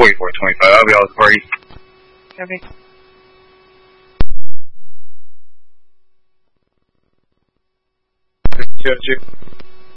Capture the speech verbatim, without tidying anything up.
forty-four twenty-five. I'll be all at the party. Okay. Choo choo.